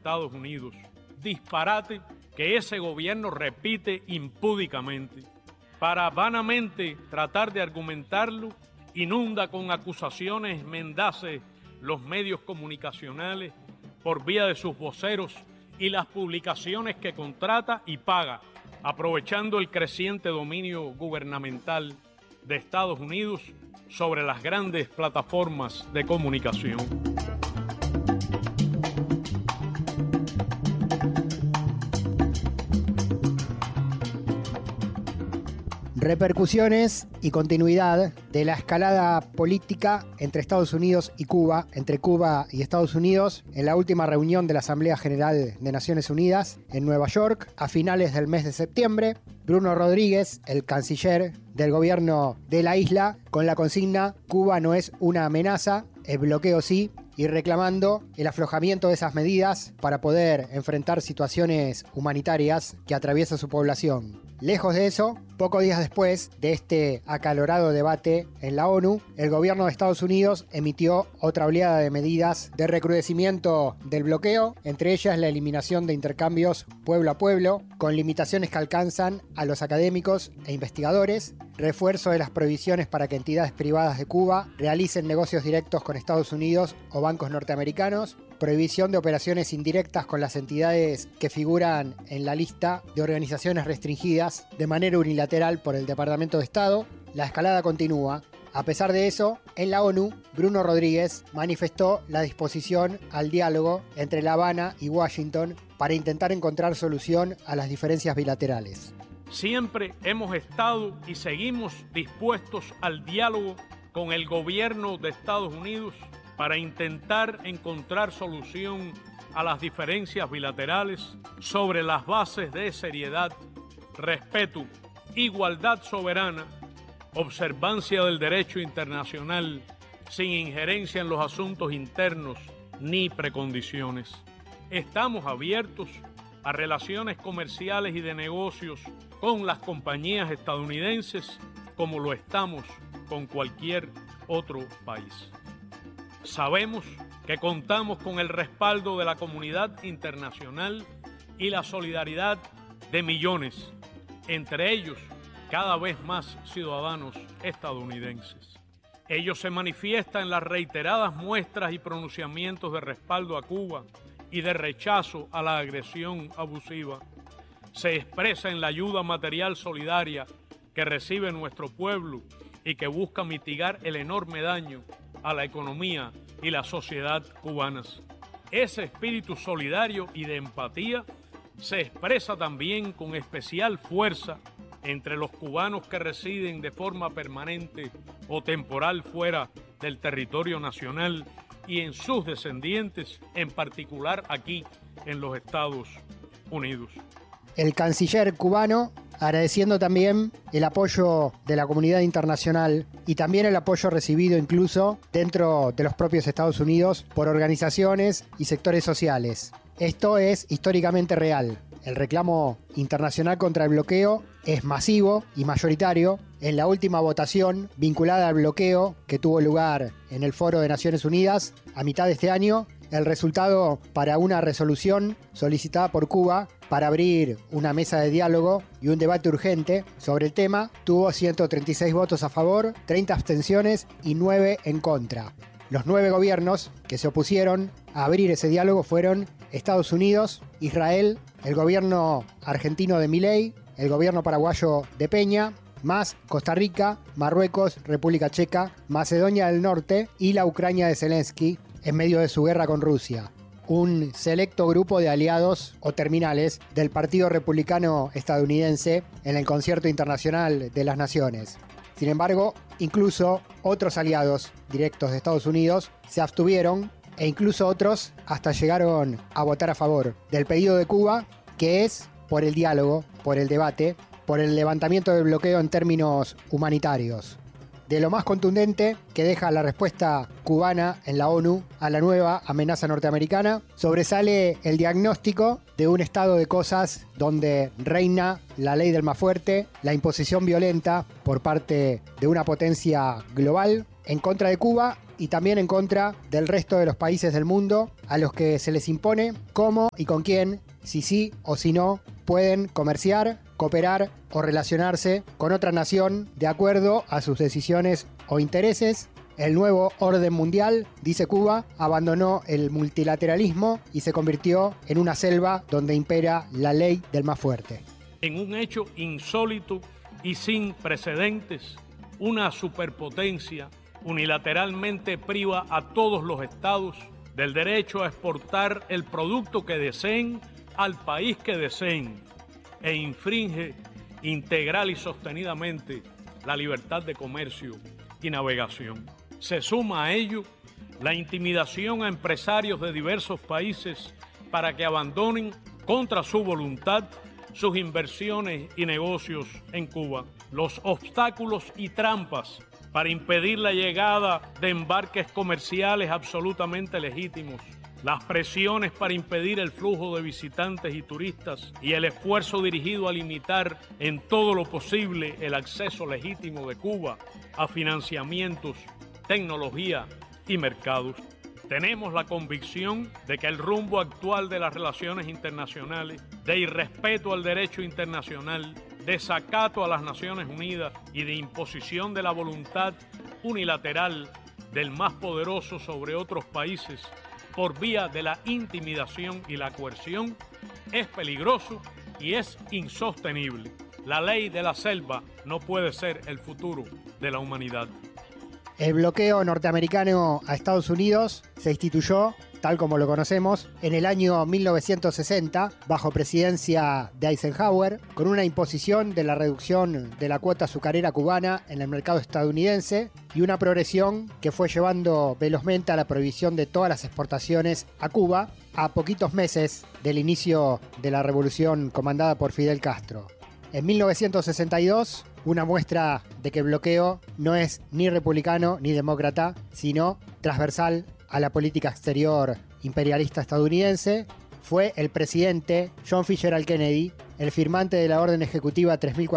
Estados Unidos. Disparate que ese gobierno repite impúdicamente. Para vanamente tratar de argumentarlo, inunda con acusaciones mendaces los medios comunicacionales por vía de sus voceros y las publicaciones que contrata y paga, aprovechando el creciente dominio gubernamental de Estados Unidos sobre las grandes plataformas de comunicación. Repercusiones y continuidad de la escalada política entre Estados Unidos y Cuba, entre Cuba y Estados Unidos, en la última reunión de la Asamblea General de Naciones Unidas en Nueva York a finales del mes de septiembre. Bruno Rodríguez, el canciller del gobierno de la isla, con la consigna "Cuba no es una amenaza, el bloqueo sí", y reclamando el aflojamiento de esas medidas para poder enfrentar situaciones humanitarias que atraviesa su población. Lejos de eso, pocos días después de este acalorado debate en la ONU, el gobierno de Estados Unidos emitió otra oleada de medidas de recrudecimiento del bloqueo, entre ellas la eliminación de intercambios pueblo a pueblo, con limitaciones que alcanzan a los académicos e investigadores, refuerzo de las prohibiciones para que entidades privadas de Cuba realicen negocios directos con Estados Unidos o bancos norteamericanos, prohibición de operaciones indirectas con las entidades que figuran en la lista de organizaciones restringidas de manera unilateral por el Departamento de Estado. La escalada continúa. A pesar de eso, en la ONU, Bruno Rodríguez manifestó la disposición al diálogo entre La Habana y Washington para intentar encontrar solución a las diferencias bilaterales. Siempre hemos estado y seguimos dispuestos al diálogo con el gobierno de Estados Unidos para intentar encontrar solución a las diferencias bilaterales sobre las bases de seriedad, respeto, igualdad soberana, observancia del derecho internacional, sin injerencia en los asuntos internos ni precondiciones. Estamos abiertos a relaciones comerciales y de negocios con las compañías estadounidenses como lo estamos con cualquier otro país. Sabemos que contamos con el respaldo de la comunidad internacional y la solidaridad de millones, entre ellos cada vez más ciudadanos estadounidenses. Ello se manifiesta en las reiteradas muestras y pronunciamientos de respaldo a Cuba y de rechazo a la agresión abusiva. Se expresa en la ayuda material solidaria que recibe nuestro pueblo y que busca mitigar el enorme daño a la economía y la sociedad cubanas. Ese espíritu solidario y de empatía se expresa también con especial fuerza entre los cubanos que residen de forma permanente o temporal fuera del territorio nacional y en sus descendientes, en particular aquí en los Estados Unidos. El canciller cubano agradeciendo también el apoyo de la comunidad internacional y también el apoyo recibido incluso dentro de los propios Estados Unidos por organizaciones y sectores sociales. Esto es históricamente real. El reclamo internacional contra el bloqueo es masivo y mayoritario. En la última votación vinculada al bloqueo que tuvo lugar en el Foro de Naciones Unidas a mitad de este año, el resultado para una resolución solicitada por Cuba para abrir una mesa de diálogo y un debate urgente sobre el tema tuvo 136 votos a favor, 30 abstenciones y 9 en contra. Los 9 gobiernos que se opusieron a abrir ese diálogo fueron Estados Unidos, Israel, el gobierno argentino de Milei, el gobierno paraguayo de Peña, más Costa Rica, Marruecos, República Checa, Macedonia del Norte y la Ucrania de Zelensky en medio de su guerra con Rusia. Un selecto grupo de aliados o terminales del Partido Republicano estadounidense en el Concierto Internacional de las Naciones. Sin embargo, incluso otros aliados directos de Estados Unidos se abstuvieron e incluso otros hasta llegaron a votar a favor del pedido de Cuba, que es por el diálogo, por el debate, por el levantamiento del bloqueo en términos humanitarios. De lo más contundente que deja la respuesta cubana en la ONU a la nueva amenaza norteamericana, sobresale el diagnóstico de un estado de cosas donde reina la ley del más fuerte, la imposición violenta por parte de una potencia global en contra de Cuba y también en contra del resto de los países del mundo a los que se les impone cómo y con quién, si sí o si no, pueden comerciar, cooperar o relacionarse con otra nación de acuerdo a sus decisiones o intereses. El nuevo orden mundial, dice Cuba, abandonó el multilateralismo y se convirtió en una selva donde impera la ley del más fuerte. En un hecho insólito y sin precedentes, una superpotencia unilateralmente priva a todos los estados del derecho a exportar el producto que deseen al país que deseen e infringe integral y sostenidamente la libertad de comercio y navegación. Se suma a ello la intimidación a empresarios de diversos países para que abandonen contra su voluntad sus inversiones y negocios en Cuba, los obstáculos y trampas para impedir la llegada de embarques comerciales absolutamente legítimos, las presiones para impedir el flujo de visitantes y turistas y el esfuerzo dirigido a limitar en todo lo posible el acceso legítimo de Cuba a financiamientos, tecnología y mercados. Tenemos la convicción de que el rumbo actual de las relaciones internacionales, de irrespeto al derecho internacional, desacato a las Naciones Unidas y de imposición de la voluntad unilateral del más poderoso sobre otros países por vía de la intimidación y la coerción, es peligroso y es insostenible. La ley de la selva no puede ser el futuro de la humanidad. El bloqueo norteamericano a Estados Unidos se instituyó, tal como lo conocemos, en el año 1960, bajo presidencia de Eisenhower, con una imposición de la reducción de la cuota azucarera cubana en el mercado estadounidense y una progresión que fue llevando velozmente a la prohibición de todas las exportaciones a Cuba a poquitos meses del inicio de la revolución comandada por Fidel Castro. En 1962, una muestra de que el bloqueo no es ni republicano ni demócrata, sino transversal a la política exterior imperialista estadounidense, fue el presidente John Fitzgerald Kennedy, el firmante de la Orden Ejecutiva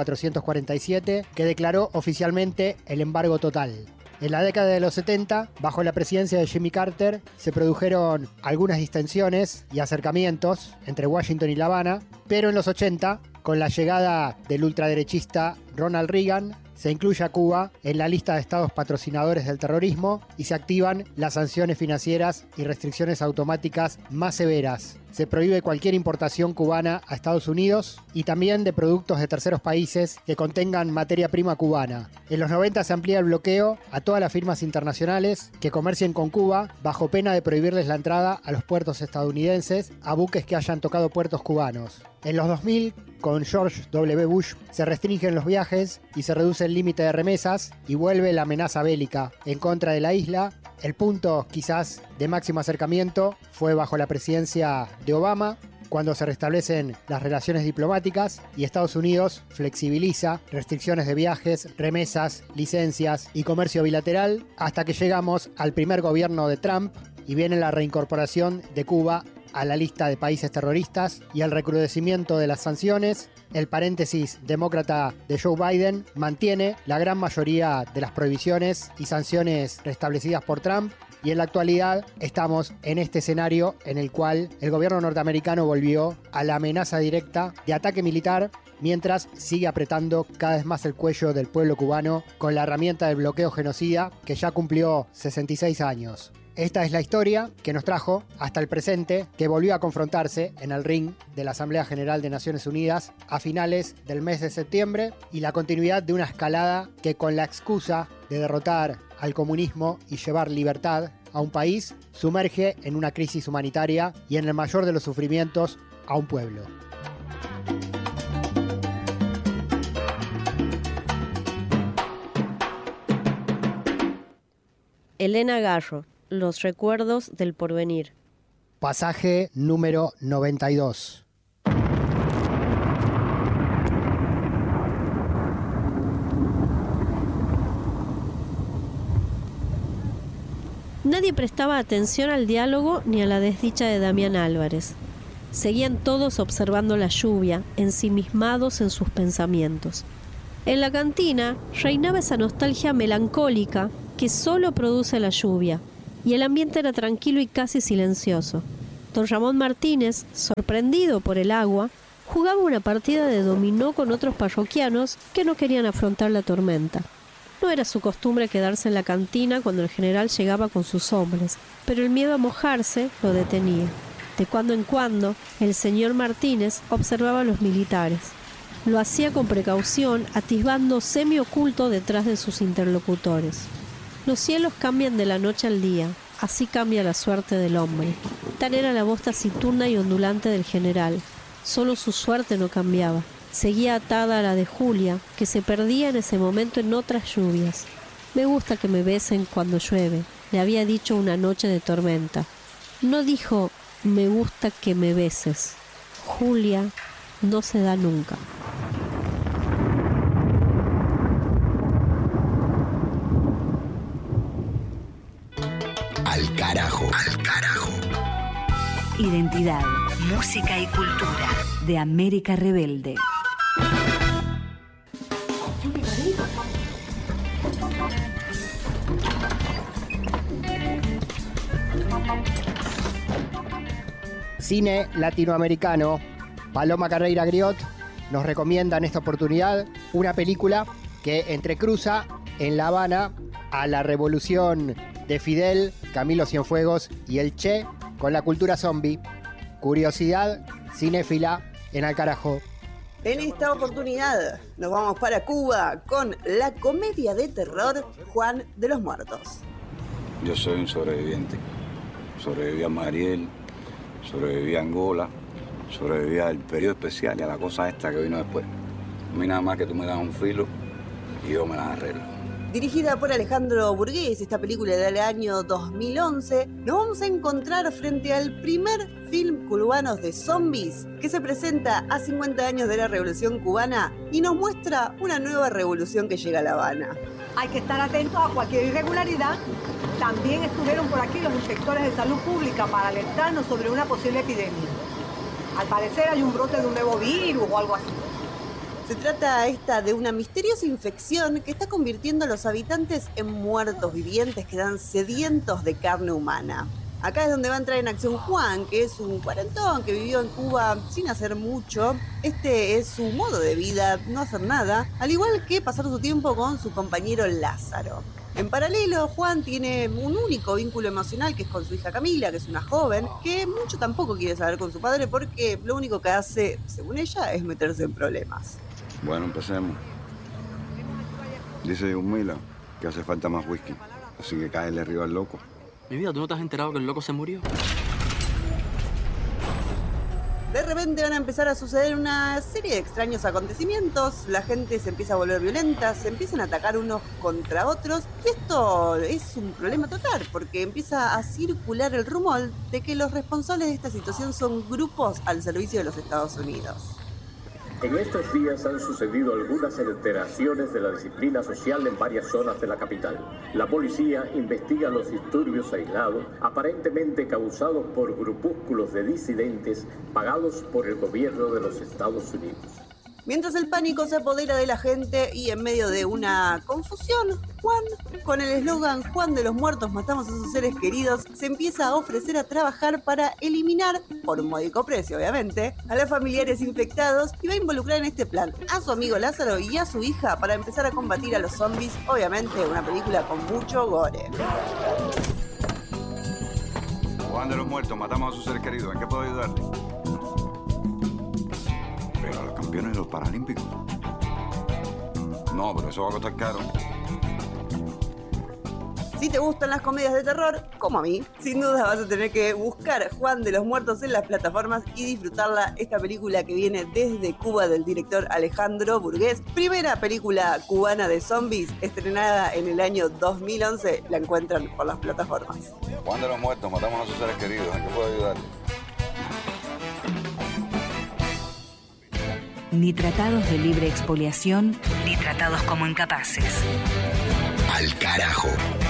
3447, que declaró oficialmente el embargo total. En la década de los 70, bajo la presidencia de Jimmy Carter, se produjeron algunas distensiones y acercamientos entre Washington y La Habana, pero en los 80, con la llegada del ultraderechista Ronald Reagan, se incluye a Cuba en la lista de estados patrocinadores del terrorismo y se activan las sanciones financieras y restricciones automáticas más severas. Se prohíbe cualquier importación cubana a Estados Unidos y también de productos de terceros países que contengan materia prima cubana. En los 90 se amplía el bloqueo a todas las firmas internacionales que comercien con Cuba bajo pena de prohibirles la entrada a los puertos estadounidenses a buques que hayan tocado puertos cubanos. En los 2000, con George W. Bush, se restringen los viajes y se reduce el límite de remesas y vuelve la amenaza bélica en contra de la isla. El punto quizás de máximo acercamiento fue bajo la presidencia de Obama, cuando se restablecen las relaciones diplomáticas y Estados Unidos flexibiliza restricciones de viajes, remesas, licencias y comercio bilateral, hasta que llegamos al primer gobierno de Trump y viene la reincorporación de Cuba a la lista de países terroristas y el recrudecimiento de las sanciones. El paréntesis demócrata de Joe Biden mantiene la gran mayoría de las prohibiciones y sanciones restablecidas por Trump, y en la actualidad estamos en este escenario en el cual el gobierno norteamericano volvió a la amenaza directa de ataque militar, mientras sigue apretando cada vez más el cuello del pueblo cubano con la herramienta del bloqueo genocida que ya cumplió 66 años. Esta es la historia que nos trajo hasta el presente, que volvió a confrontarse en el ring de la Asamblea General de Naciones Unidas a finales del mes de septiembre, y la continuidad de una escalada que, con la excusa de derrotar al comunismo y llevar libertad a un país, sumerge en una crisis humanitaria y en el mayor de los sufrimientos a un pueblo. Elena Garro, Los recuerdos del porvenir. Pasaje número 92. Nadie prestaba atención al diálogo ni a la desdicha de Damián Álvarez. Seguían todos observando la lluvia, ensimismados en sus pensamientos. En la cantina reinaba esa nostalgia melancólica que solo produce la lluvia, y el ambiente era tranquilo y casi silencioso. Don Ramón Martínez, sorprendido por el agua, jugaba una partida de dominó con otros parroquianos que no querían afrontar la tormenta. No era su costumbre quedarse en la cantina cuando el general llegaba con sus hombres, pero el miedo a mojarse lo detenía. De cuando en cuando, el señor Martínez observaba a los militares. Lo hacía con precaución, atisbando semioculto detrás de sus interlocutores. Los cielos cambian de la noche al día, así cambia la suerte del hombre. Tal era la voz taciturna y ondulante del general. Solo su suerte no cambiaba. Seguía atada a la de Julia, que se perdía en ese momento en otras lluvias. Me gusta que me besen cuando llueve, le había dicho una noche de tormenta. No dijo, me gusta que me beses. Julia no se da nunca. Al carajo. Al carajo. Identidad, música y cultura de América Rebelde. Cine latinoamericano. Paloma Carreira Griot nos recomienda en esta oportunidad una película que entrecruza en La Habana a la revolución de Fidel, Camilo Cienfuegos y el Che con la cultura zombie. Curiosidad cinéfila en Al Carajo. En esta oportunidad nos vamos para Cuba con la comedia de terror Juan de los Muertos. Yo soy un sobreviviente. Sobreviví a Mariel, sobreviví a Angola, sobreviví al periodo especial y a la cosa esta que vino después. A mí nada más que tú me das un filo y yo me las arreglo. Dirigida por Alejandro Burgués, esta película del año 2011, nos vamos a encontrar frente al primer film cubano de zombies que se presenta a 50 años de la Revolución Cubana y nos muestra una nueva revolución que llega a La Habana. Hay que estar atentos a cualquier irregularidad. También estuvieron por aquí los inspectores de salud pública para alertarnos sobre una posible epidemia. Al parecer hay un brote de un nuevo virus o algo así. Se trata esta de una misteriosa infección que está convirtiendo a los habitantes en muertos vivientes que dan sedientos de carne humana. Acá es donde va a entrar en acción Juan, que es un cuarentón que vivió en Cuba sin hacer mucho. Este es su modo de vida, no hacer nada, al igual que pasar su tiempo con su compañero Lázaro. En paralelo, Juan tiene un único vínculo emocional que es con su hija Camila, que es una joven, que mucho tampoco quiere saber con su padre porque lo único que hace, según ella, es meterse en problemas. Bueno, empecemos. Dice Mila que hace falta más whisky, así que cáele arriba al loco. Mi vida, ¿tú no te has enterado que el loco se murió? De repente van a empezar a suceder una serie de extraños acontecimientos, la gente se empieza a volver violenta, se empiezan a atacar unos contra otros, y esto es un problema total, porque empieza a circular el rumor de que los responsables de esta situación son grupos al servicio de los Estados Unidos. En estos días han sucedido algunas alteraciones de la disciplina social en varias zonas de la capital. La policía investiga los disturbios aislados, aparentemente causados por grupúsculos de disidentes pagados por el gobierno de los Estados Unidos. Mientras el pánico se apodera de la gente y en medio de una confusión, Juan, con el eslogan Juan de los Muertos matamos a sus seres queridos, se empieza a ofrecer a trabajar para eliminar, por un módico precio obviamente, a los familiares infectados y va a involucrar en este plan a su amigo Lázaro y a su hija para empezar a combatir a los zombies, obviamente una película con mucho gore. Juan de los Muertos, matamos a sus seres queridos, ¿en qué puedo ayudarle? Pero a los campeones de los Paralímpicos. No, pero eso va a costar caro. Si te gustan las comedias de terror, como a mí, sin duda vas a tener que buscar Juan de los Muertos en las plataformas y disfrutarla. Esta película que viene desde Cuba del director Alejandro Burgués, primera película cubana de zombies, estrenada en el año 2011, la encuentran por las plataformas. Juan de los Muertos, matamos a sus seres queridos, ¿en qué puedo ayudarle? Ni tratados de libre expoliación, ni tratados como incapaces. Al carajo.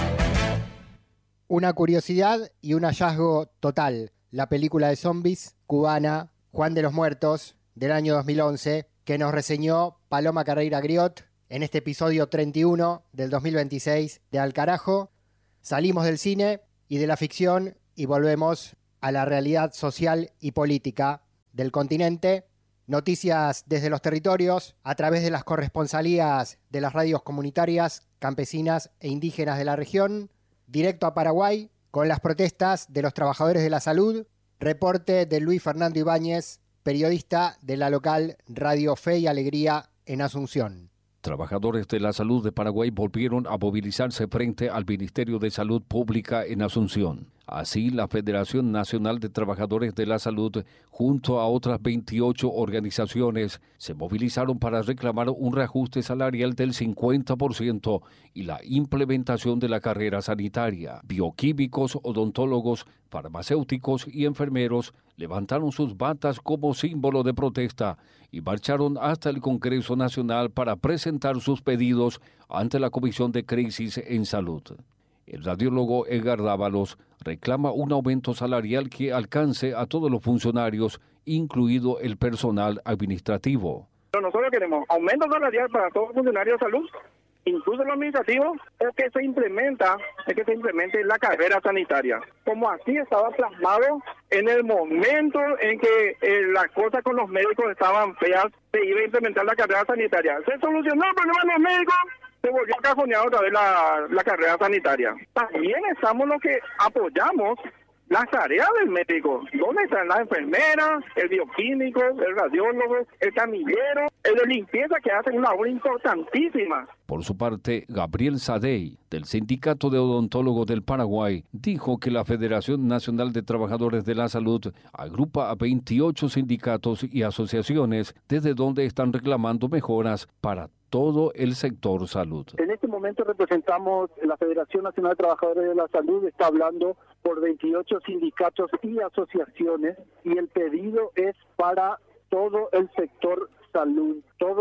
Una curiosidad y un hallazgo total. La película de zombies cubana Juan de los Muertos del año 2011 que nos reseñó Paloma Carreira Griot en este episodio 31 del 2026 de Al Carajo. Salimos del cine y de la ficción y volvemos a la realidad social y política del continente. Noticias desde los territorios a través de las corresponsalías de las radios comunitarias, campesinas e indígenas de la región. Directo a Paraguay con las protestas de los trabajadores de la salud. Reporte de Luis Fernando Ibáñez, periodista de la local Radio Fe y Alegría en Asunción. Trabajadores de la salud de Paraguay volvieron a movilizarse frente al Ministerio de Salud Pública en Asunción. Así, la Federación Nacional de Trabajadores de la Salud, junto a otras 28 organizaciones, se movilizaron para reclamar un reajuste salarial del 50% y la implementación de la carrera sanitaria. Bioquímicos, odontólogos, farmacéuticos y enfermeros levantaron sus batas como símbolo de protesta y marcharon hasta el Congreso Nacional para presentar sus pedidos ante la Comisión de Crisis en Salud. El radiólogo Edgar Dávalos reclama un aumento salarial que alcance a todos los funcionarios, incluido el personal administrativo. Nosotros queremos aumento salarial para todos los funcionarios de salud, incluso los administrativos, o que se implemente la carrera sanitaria. Como así estaba plasmado en el momento en que las cosas con los médicos estaban feas, se iba a implementar la carrera sanitaria. Se solucionó el problema de los médicos, se volvió a cajonear otra vez la carrera sanitaria. También estamos los que apoyamos las tareas del médico. ¿Dónde están las enfermeras, el bioquímico, el radiólogo, el camillero, el de limpieza, que hacen una obra importantísima? Por su parte, Gabriel Sadey, del Sindicato de Odontólogos del Paraguay, dijo que la Federación Nacional de Trabajadores de la Salud agrupa a 28 sindicatos y asociaciones desde donde están reclamando mejoras para todo el sector salud. En este momento representamos la Federación Nacional de Trabajadores de la Salud, está hablando por 28 sindicatos y asociaciones, y el pedido es para todo el sector salud,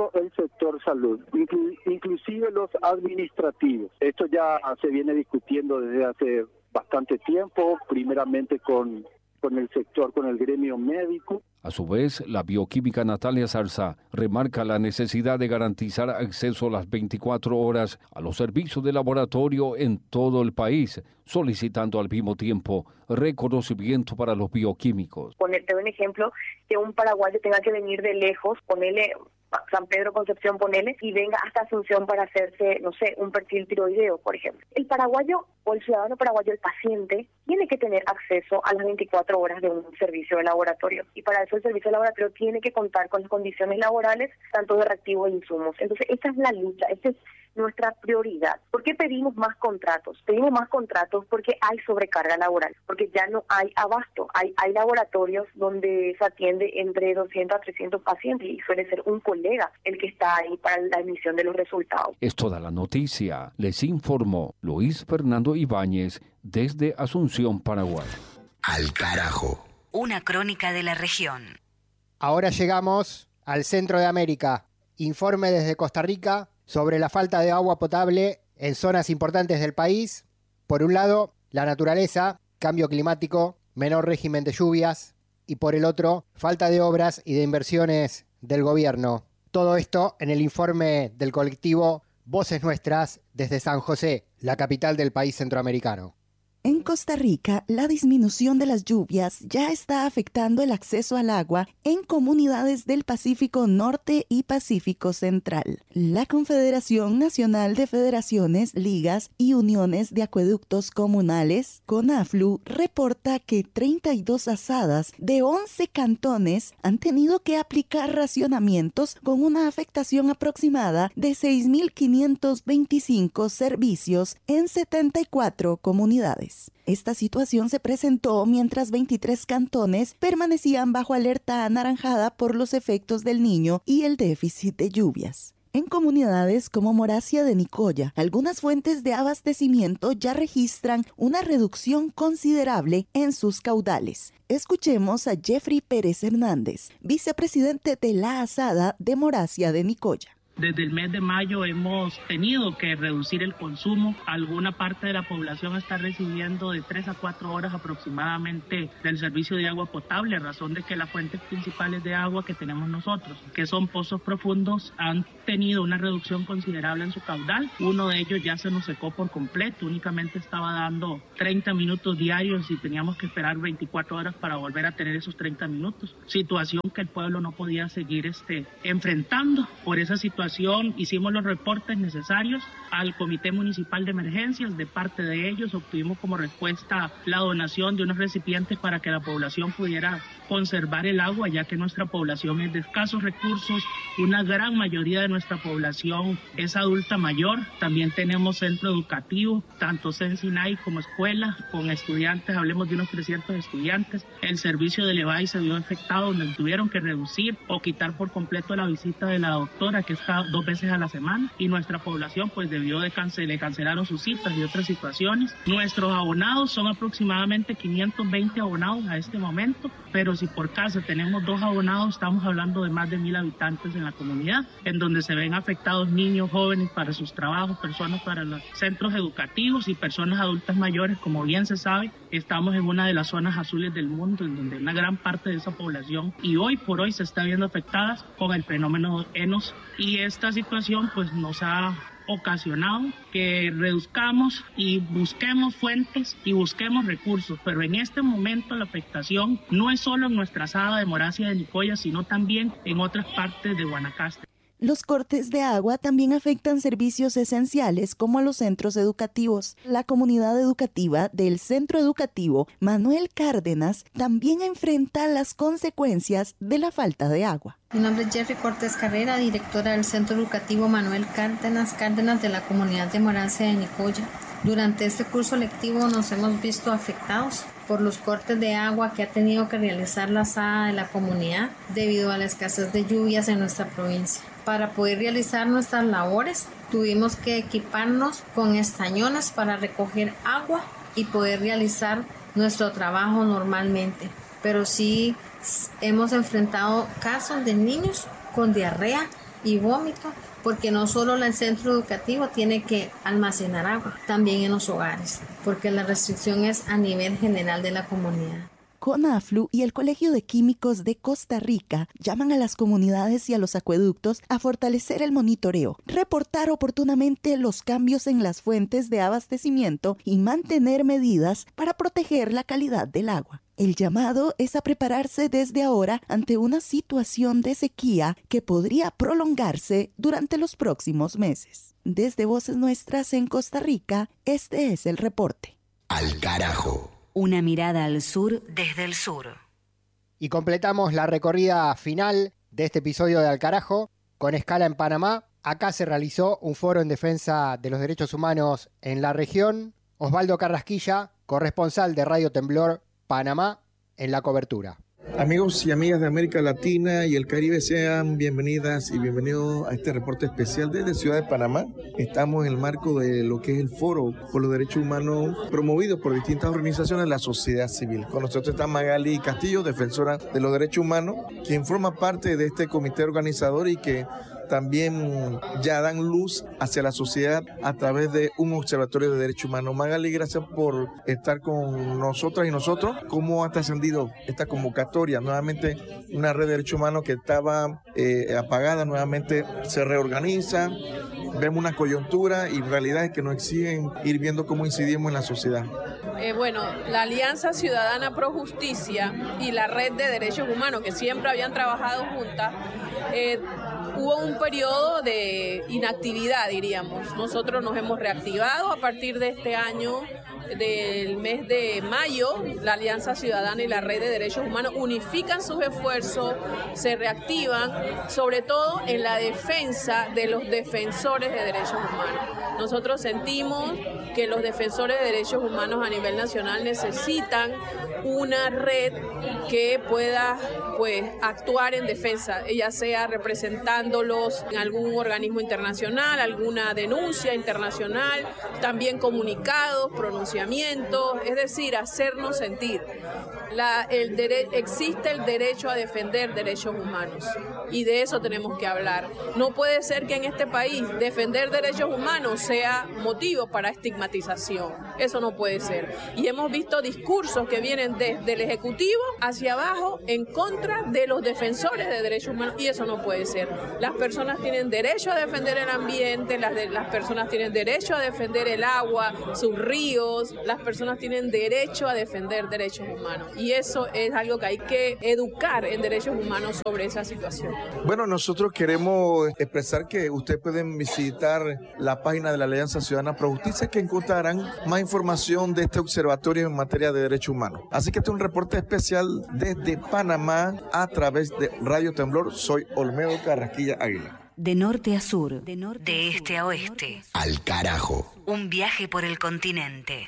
inclusive los administrativos. Esto ya se viene discutiendo desde hace bastante tiempo, primeramente con el sector, con el gremio médico. A su vez, la bioquímica Natalia Zarza remarca la necesidad de garantizar acceso a las 24 horas a los servicios de laboratorio en todo el país, solicitando al mismo tiempo reconocimiento para los bioquímicos. Ponerte un ejemplo, que un paraguayo tenga que venir de lejos, ponele San Pedro Concepción, ponele, y venga hasta Asunción para hacerse, no sé, un perfil tiroideo, por ejemplo. El paraguayo o el ciudadano paraguayo, el paciente, tiene que tener acceso a las 24 horas de un servicio de laboratorio. Y para eso el servicio de laboratorio tiene que contar con las condiciones laborales, tanto de reactivos e insumos. Entonces, esta es la lucha, esta es nuestra prioridad. ¿Por qué pedimos más contratos? Pedimos más contratos porque hay sobrecarga laboral, porque ya no hay abasto. Hay laboratorios donde se atiende entre 200 a 300 pacientes y suele ser un colega el que está ahí para la emisión de los resultados. Es toda la noticia. Les informó Luis Fernando Ibáñez desde Asunción, Paraguay. Al Carajo. Una crónica de la región. Ahora llegamos al centro de América. Informe desde Costa Rica sobre la falta de agua potable en zonas importantes del país. Por un lado, la naturaleza, cambio climático, menor régimen de lluvias, y por el otro, falta de obras y de inversiones del gobierno. Todo esto en el informe del colectivo Voces Nuestras desde San José, la capital del país centroamericano. En Costa Rica, la disminución de las lluvias ya está afectando el acceso al agua en comunidades del Pacífico Norte y Pacífico Central. La Confederación Nacional de Federaciones, Ligas y Uniones de Acueductos Comunales, CONAFLU, reporta que 32 asadas de 11 cantones han tenido que aplicar racionamientos con una afectación aproximada de 6.525 servicios en 74 comunidades. Esta situación se presentó mientras 23 cantones permanecían bajo alerta anaranjada por los efectos del Niño y el déficit de lluvias. En comunidades como Moracia de Nicoya, algunas fuentes de abastecimiento ya registran una reducción considerable en sus caudales. Escuchemos a Jeffrey Pérez Hernández, vicepresidente de la Asada de Moracia de Nicoya. Desde el mes de mayo hemos tenido que reducir el consumo. Alguna parte de la población está recibiendo de 3 a 4 horas aproximadamente del servicio de agua potable, a razón de que las fuentes principales de agua que tenemos nosotros, que son pozos profundos, han tenido una reducción considerable en su caudal. Uno de ellos ya se nos secó por completo, únicamente estaba dando 30 minutos diarios y teníamos que esperar 24 horas para volver a tener esos 30 minutos. Situación que el pueblo no podía seguir enfrentando. Por esa situación hicimos los reportes necesarios al Comité Municipal de Emergencias. De parte de ellos obtuvimos como respuesta la donación de unos recipientes para que la población pudiera conservar el agua, ya que nuestra población es de escasos recursos. Una gran mayoría de nuestra población es adulta mayor. También tenemos centro educativo, tanto Sensinay como escuela, con estudiantes, hablemos de unos 300 estudiantes. El servicio de Levay se vio afectado, donde tuvieron que reducir o quitar por completo la visita de la doctora, que es cada 2 veces a la semana, y nuestra población pues debió le cancelaron sus citas y otras situaciones. Nuestros abonados son aproximadamente 520 abonados a este momento, pero si por casa tenemos 2 abonados, estamos hablando de más de 1,000 habitantes en la comunidad, en donde se ven afectados niños, jóvenes para sus trabajos, personas para los centros educativos y personas adultas mayores. Como bien se sabe, estamos en una de las zonas azules del mundo, en donde una gran parte de esa población y hoy por hoy se está viendo afectadas con el fenómeno ENOS, y esta situación pues nos ha ocasionado que reduzcamos y busquemos fuentes y busquemos recursos, pero en este momento la afectación no es solo en nuestra asada de Moracia de Nicoya, sino también en otras partes de Guanacaste. Los cortes de agua también afectan servicios esenciales como a los centros educativos. La comunidad educativa del Centro Educativo Manuel Cárdenas también enfrenta las consecuencias de la falta de agua. Mi nombre es Jeffrey Cortés Carrera, directora del Centro Educativo Manuel Cárdenas de la comunidad de Morancia de Nicoya. Durante este curso lectivo nos hemos visto afectados por los cortes de agua que ha tenido que realizar la asada de la comunidad debido a la escasez de lluvias en nuestra provincia. Para poder realizar nuestras labores tuvimos que equiparnos con estañones para recoger agua y poder realizar nuestro trabajo normalmente. Pero sí hemos enfrentado casos de niños con diarrea y vómito, porque no solo el centro educativo tiene que almacenar agua, también en los hogares, porque la restricción es a nivel general de la comunidad. CONAFLU y el Colegio de Químicos de Costa Rica llaman a las comunidades y a los acueductos a fortalecer el monitoreo, reportar oportunamente los cambios en las fuentes de abastecimiento y mantener medidas para proteger la calidad del agua. El llamado es a prepararse desde ahora ante una situación de sequía que podría prolongarse durante los próximos meses. Desde Voces Nuestras en Costa Rica, este es el reporte. Al carajo. Una mirada al sur desde el sur. Y completamos la recorrida final de este episodio de Al Carajo con escala en Panamá. Acá se realizó un foro en defensa de los derechos humanos en la región. Osvaldo Carrasquilla, corresponsal de Radio Temblor Panamá, en la cobertura. Amigos y amigas de América Latina y el Caribe, sean bienvenidas y bienvenidos a este reporte especial desde Ciudad de Panamá. Estamos en el marco de lo que es el Foro por los Derechos Humanos promovido por distintas organizaciones de la sociedad civil. Con nosotros está Magali Castillo, defensora de los derechos humanos, quien forma parte de este comité organizador y que también ya dan luz hacia la sociedad a través de un observatorio de derechos humanos. Magali, gracias por estar con nosotras y nosotros. ¿Cómo ha trascendido esta convocatoria? Nuevamente una red de derechos humanos que estaba apagada, nuevamente se reorganiza. Vemos una coyuntura y realidades que nos exigen ir viendo cómo incidimos en la sociedad. Bueno, la Alianza Ciudadana Pro Justicia y la Red de Derechos Humanos, que siempre habían trabajado juntas, hubo un periodo de inactividad, diríamos. Nosotros nos hemos reactivado a partir de este año, del mes de mayo. La Alianza Ciudadana y la Red de Derechos Humanos unifican sus esfuerzos, se reactivan, sobre todo en la defensa de los defensores de derechos humanos. Nosotros sentimos que los defensores de derechos humanos a nivel nacional necesitan una red que pueda actuar en defensa, ya sea representándolos en algún organismo internacional, alguna denuncia internacional, también comunicados, pronunciamientos, es decir, hacernos sentir. existe el derecho a defender derechos humanos y de eso tenemos que hablar. No puede ser que en este país defender derechos humanos sea motivo para estigmatización. Eso no puede ser. Y hemos visto discursos que vienen desde el Ejecutivo hacia abajo en contra de los defensores de derechos humanos y eso no puede ser. Las personas tienen derecho a defender el ambiente, las personas tienen derecho a defender el agua, sus ríos, las personas tienen derecho a defender derechos humanos y eso es algo que hay que educar en derechos humanos sobre esa situación. Bueno, nosotros queremos expresar que ustedes pueden visitar la página de la Alianza Ciudadana Pro Justicia, que encontrarán más información de este observatorio en materia de derechos humanos. Así que este es un reporte especial desde Panamá a través de Radio Temblor. Soy Olmedo Carrasquilla Águila. De norte a sur, de este a oeste. Al carajo. Un viaje por el continente.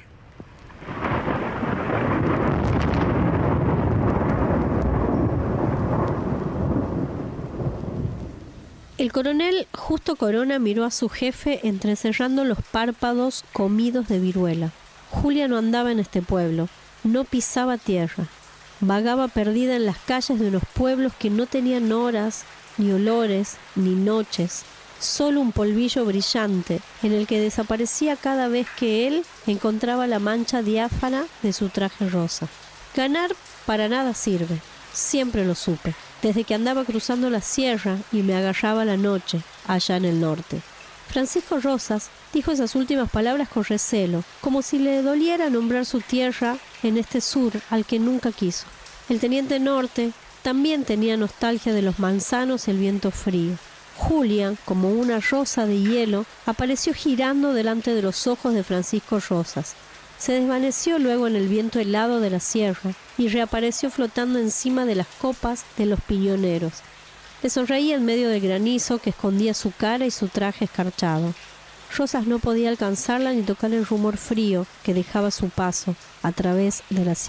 El coronel Justo Corona miró a su jefe entrecerrando los párpados comidos de viruela. Julia no andaba en este pueblo, no pisaba tierra. Vagaba perdida en las calles de unos pueblos que no tenían horas, ni olores, ni noches. Solo un polvillo brillante en el que desaparecía cada vez que él encontraba la mancha diáfana de su traje rosa. Ganar para nada sirve, siempre lo supe. Desde que andaba cruzando la sierra y me agarraba la noche, allá en el norte. Francisco Rosas dijo esas últimas palabras con recelo, como si le doliera nombrar su tierra en este sur al que nunca quiso. El teniente norte también tenía nostalgia de los manzanos y el viento frío. Julia, como una rosa de hielo, apareció girando delante de los ojos de Francisco Rosas. Se desvaneció luego en el viento helado de la sierra y reapareció flotando encima de las copas de los piñoneros. Le sonreía en medio del granizo que escondía su cara y su traje escarchado. Rosas no podía alcanzarla ni tocar el rumor frío que dejaba su paso a través de la sierra.